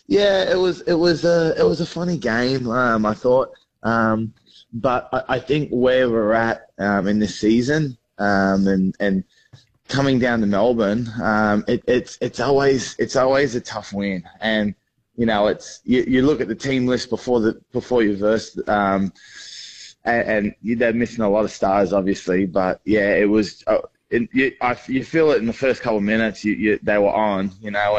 Yeah, it was a funny game. I thought, but I think where we're at in this season, and coming down to Melbourne, it's always a tough win, and it's you look at the team list before you verse, and they're missing a lot of stars, obviously, but yeah, it was. You feel it in the first couple of minutes. They were on,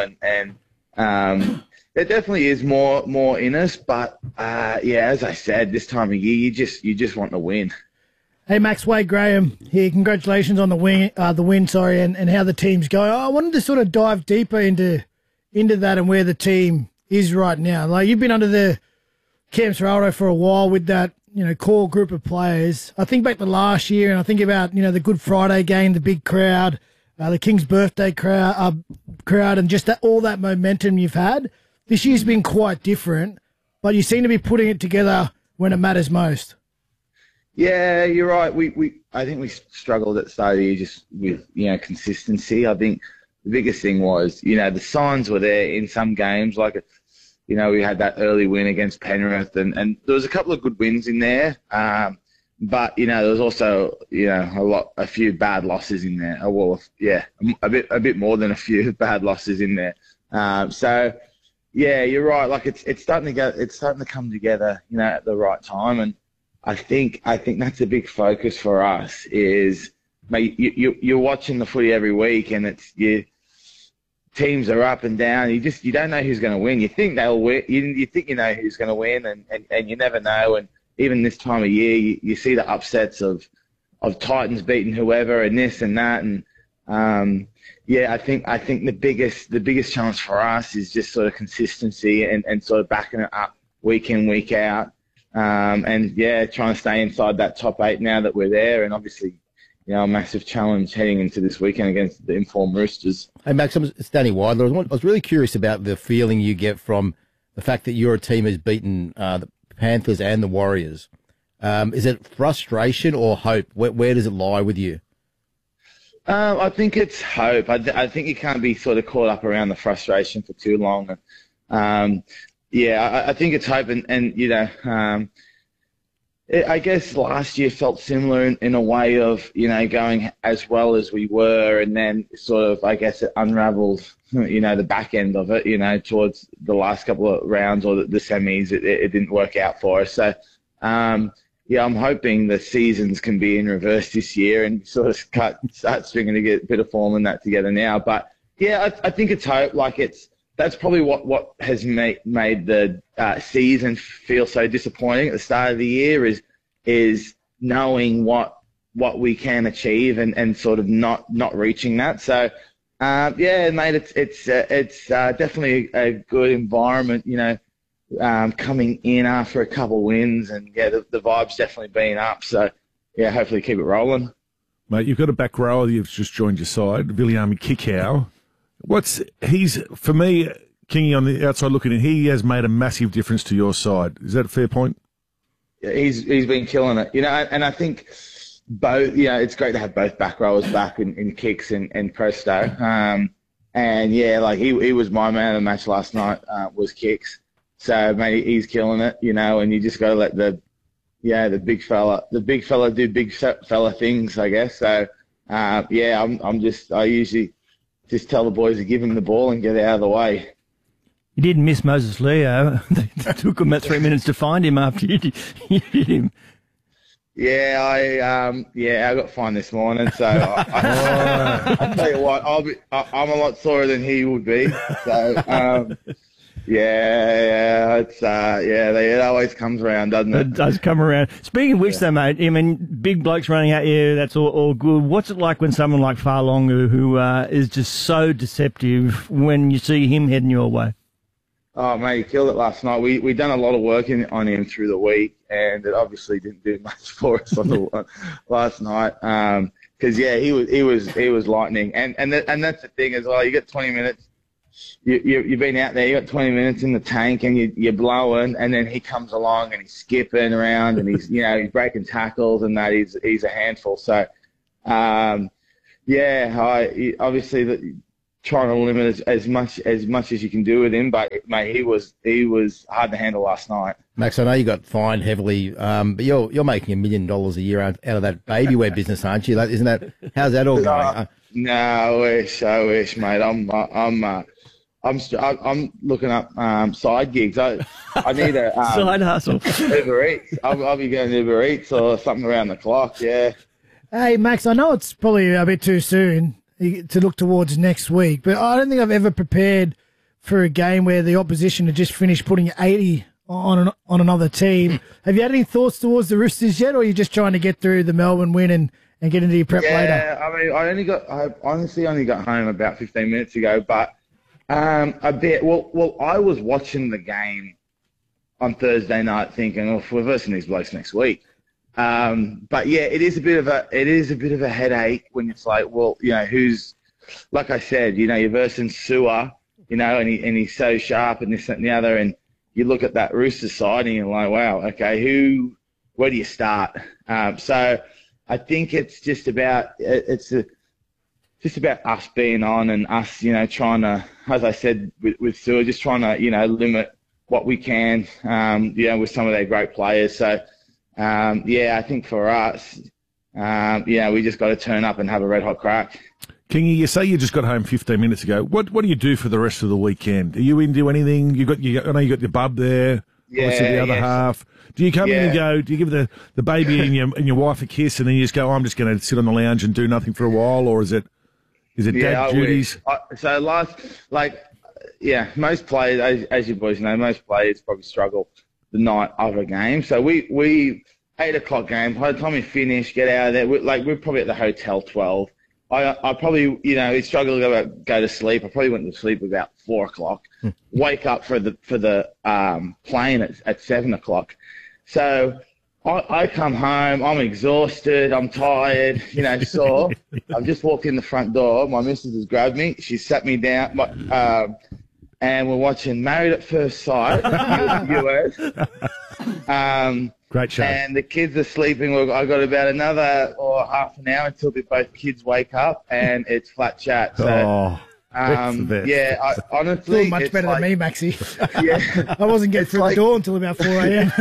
and there definitely is more in us, but yeah, as I said, this time of year, you just want to win. Hey, Max, Wade Graham here. Congratulations on the win, and how the team's going. I wanted to sort of dive deeper into that and where the team is right now. Like, you've been under the Cam Serraldo for a while with that, core group of players. I think back to last year, and I think about, the Good Friday game, the big crowd, the King's birthday crowd, and just all that momentum you've had. This year's been quite different, but you seem to be putting it together when it matters most. Yeah, you're right. I think we struggled at the start of the year just with, consistency. I think the biggest thing was, the signs were there in some games. Like, we had that early win against Penrith, and there was a couple of good wins in there. But, there was also, a few bad losses in there. Oh, well, yeah, a bit more than a few bad losses in there. So, yeah, you're right. Like, it's starting to come together, at the right time. And I think that's a big focus for us is, mate, you're watching the footy every week, and teams are up and down. You don't know who's going to win. You think they'll win. You think you know who's going to win, and you never know. And even this time of year, you see the upsets of Titans beating whoever and this and that. And yeah, I think the biggest challenge for us is just sort of consistency and sort of backing it up week in, week out. And yeah, trying to stay inside that top 8 now that we're there, and obviously, a massive challenge heading into this weekend against the Informed Roosters. Hey, Max, it's Danny Weidler. I was really curious about the feeling you get from the fact that your team has beaten the Panthers and the Warriors. Is it frustration or hope? Where does it lie with you? I think it's hope. I think you can't be sort of caught up around the frustration for too long. Yeah, I think it's hope, and I guess last year felt similar in a way of, going as well as we were, and then sort of, I guess, it unraveled, the back end of it, towards the last couple of rounds or the semis, it didn't work out for us. So, yeah, I'm hoping the seasons can be in reverse this year and sort of start stringing to get a bit of form in that together now. But yeah, I think it's hope. Like, that's probably what has made the season feel so disappointing at the start of the year is knowing what we can achieve and sort of not reaching that. So yeah, mate, it's definitely a good environment, coming in after a couple wins, and yeah, the vibe's definitely been up. So yeah, hopefully keep it rolling. Mate, you've got a back rower you've just joined your side, Viliami Kikau. He's, for me, Kingy on the outside looking in, he has made a massive difference to your side. Is that a fair point? Yeah, he's been killing it, and I think both, it's great to have both back rowers back in Kicks and Presto. And yeah, like he was my man of the match last night, was Kicks. So mate, he's killing it, and you just got to let the big fella do big fella things, I guess. So yeah, I usually just tell the boys to give him the ball and get out of the way. You didn't miss Moses Leo. It took them about 3 minutes to find him after you hit him. Yeah, I got fined this morning, so I tell you what, I'm a lot sorer than he would be. So it always comes around, doesn't it? It does come around. Speaking of which, though, mate, I mean, big blokes running at you, that's all good. What's it like when someone like Fa'alongu, who is just so deceptive, when you see him heading your way? Oh, mate, he killed it last night. We done a lot of work on him through the week, and it obviously didn't do much for us on the last night. Because yeah, he was lightning, and that's the thing as well. You get 20 minutes. You've been out there. You got 20 minutes in the tank, and you're blowing, and then he comes along and he's skipping around, and he's breaking tackles, and that he's a handful. So, obviously trying to limit as much as you can do with him. But mate, he was hard to handle last night. Max, I know you got fined heavily, but you're making $1 million a year out of that baby wear business, aren't you? Isn't that? How's that all going? No, I wish, mate. I'm looking up side gigs. I need a side hustle. Uber Eats. I'll be going to Uber Eats or something around the clock. Yeah. Hey, Max, I know it's probably a bit too soon to look towards next week, but I don't think I've ever prepared for a game where the opposition had just finished putting 80 on another team. Have you had any thoughts towards the Roosters yet, or are you just trying to get through the Melbourne win and get into your prep later? Yeah, I mean, I honestly only got home about 15 minutes ago, but a bit. Well, I was watching the game on Thursday night, thinking, "Oh, we're versing these blokes next week." But yeah, it is a bit of a headache when it's like, well, you know, who's, like I said, you know, you're versing Sewer, you know, and he's so sharp and this, that, and the other, and you look at that Roosters side and you're like, wow, okay, where do you start? So I think it's just about us being on and us, you know, trying to, as I said with Sewer, just trying to, you know, limit what we can, you know, with some of their great players. So, yeah, I think for us, yeah, we just got to turn up and have a red hot crack. Kingy, you say you just got home 15 minutes ago. What do you do for the rest of the weekend? Are you into anything? I know you got your bub there. Yeah, obviously the other half. Do you come in and go? Do you give the baby and your wife a kiss, and then you just go, I'm just going to sit on the lounge and do nothing for a while, or is it dad duties? Most players, as you boys know, most players probably struggle the night of a game. So we 8 o'clock game. By the time we finish, get out of there. We're probably at the hotel 12. I probably, you know, struggle to go to sleep. I probably went to sleep about 4 o'clock. Wake up for the plane at 7 o'clock. So I come home. I'm exhausted. I'm tired. You know, sore. I've just walked in the front door. My missus has grabbed me. She sat me down. And we're watching Married at First Sight, US. Great show. And the kids are sleeping. I got about another half an hour until both kids wake up, and it's flat chat. So, yeah, honestly, still much better than me, Maxie. Yeah, I wasn't getting through the door until about 4 a.m.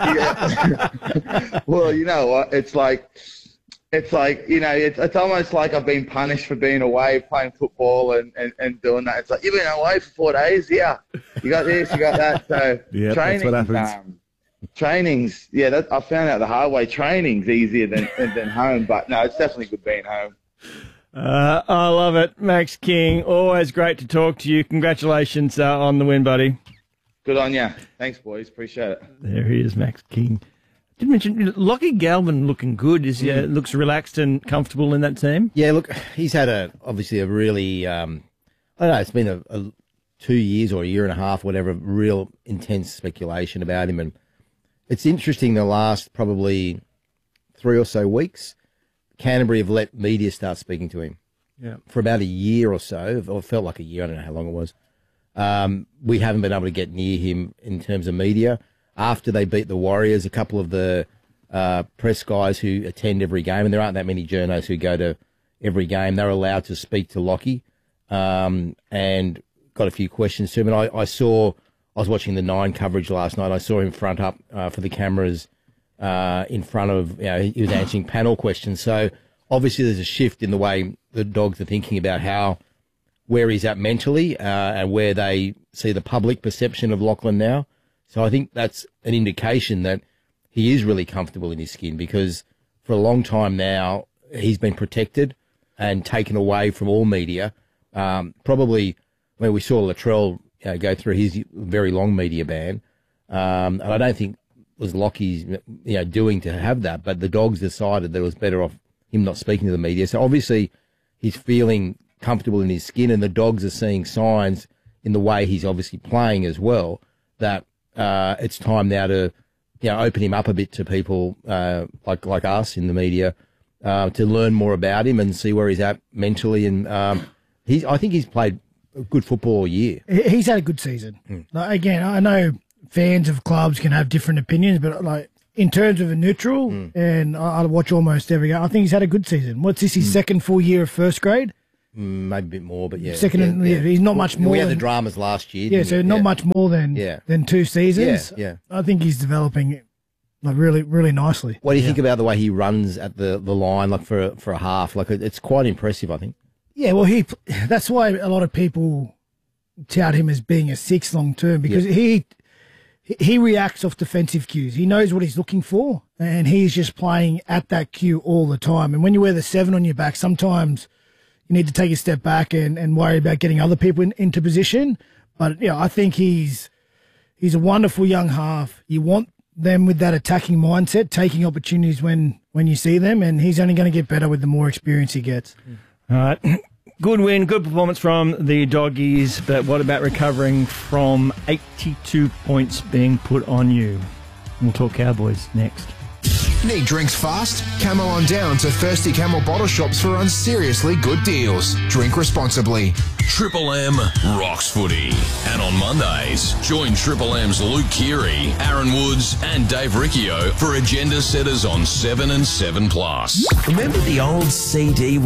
Yeah. Well, you know what? It's like, you know, it's almost like I've been punished for being away playing football and doing that. It's like, you've been away for 4 days? Yeah. You got this, you got that. So yeah, training, that's what happens. Trainings, yeah, I found out the hard way. Training's easier than home, but no, it's definitely good being home. I love it. Max King, always great to talk to you. Congratulations on the win, buddy. Good on you. Thanks, boys. Appreciate it. There he is, Max King. Didn't mention Lockie Galvin looking good. Looks relaxed and comfortable in that team. Yeah, look, he's had obviously a really I don't know. It's been a 2 years or a year and a half, whatever. Real intense speculation about him, and it's interesting. The last probably 3 or so weeks, Canterbury have let media start speaking to him. Yeah, for about a year or so, or it felt like a year. I don't know how long it was. We haven't been able to get near him in terms of media. After they beat the Warriors, a couple of the press guys who attend every game, and there aren't that many journos who go to every game, they're allowed to speak to Lockie, and got a few questions to him. And I was watching the Nine coverage last night. I saw him front up for the cameras in front of, you know, he was answering panel questions. So obviously there's a shift in the way the Dogs are thinking about where he's at mentally and where they see the public perception of Lachlan now. So I think that's an indication that he is really comfortable in his skin, because for a long time now he's been protected and taken away from all media. Probably when we saw Latrell go through his very long media ban, and I don't think it was Lockie's doing to have that, but the Dogs decided that it was better off him not speaking to the media. So obviously he's feeling comfortable in his skin, and the Dogs are seeing signs in the way he's obviously playing as well that it's time now to open him up a bit to people like us in the media to learn more about him and see where he's at mentally. And I think he's played good football all year. He's had a good season. Like, again, I know fans of clubs can have different opinions, but like in terms of a neutral, and I watch almost every game, I think he's had a good season. What's this, his second full year of first grade? Maybe a bit more, but yeah. Second, he's not much more. We had than, the dramas last year. Yeah, so not much more than 2 seasons. Yeah. I think he's developing like really, really nicely. What do you think about the way he runs at the line, like for a half? Like it's quite impressive, I think. Yeah, well, that's why a lot of people tout him as being a 6 long term, because he reacts off defensive cues. He knows what he's looking for, and he's just playing at that cue all the time. And when you wear the 7 on your back, sometimes you need to take a step back and worry about getting other people into position. But I think he's a wonderful young half. You want them with that attacking mindset, taking opportunities when you see them, and he's only going to get better with the more experience he gets. All right. Good win, good performance from the Doggies, but what about recovering from 82 points being put on you? We'll talk Cowboys next. Need drinks fast? Camel on down to Thirsty Camel bottle shops for unseriously good deals. Drink responsibly. Triple M rocks footy. And on Mondays, join Triple M's Luke Keary, Aaron Woods and Dave Riccio for agenda setters on 7 and 7 Plus. Remember the old CD